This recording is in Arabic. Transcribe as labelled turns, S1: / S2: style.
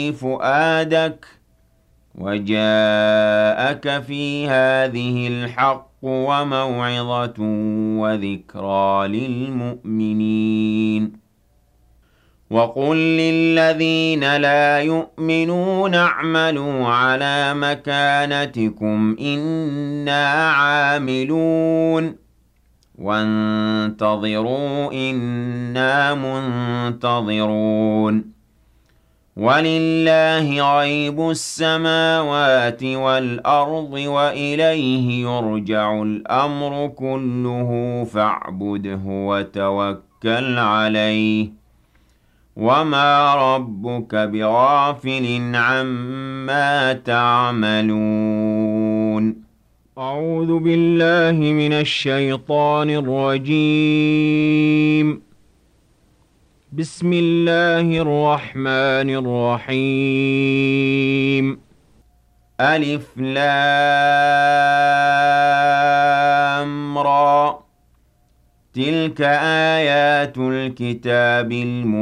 S1: فؤادك وجاءك في هذه الحق وموعظة وذكرى للمؤمنين وقل للذين لا يؤمنون اعملوا على مكانتكم إنا عاملون وانتظروا إنا منتظرون ولله غيب السماوات والأرض وإليه يرجع الأمر كله فاعبده وتوكل عليه وما ربك بغافل عما تعملون أعوذ بالله من الشيطان الرجيم بسم الله الرحمن الرحيم ألف لام را تلك آيات الكتاب المبين